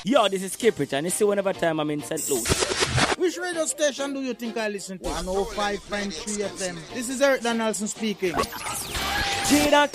Yo, this is Skip Rich, and you see whenever time I'm in St. Louis. Which radio station do you think I listen to? 105.3 FM. This is Eric Donaldson speaking. Gina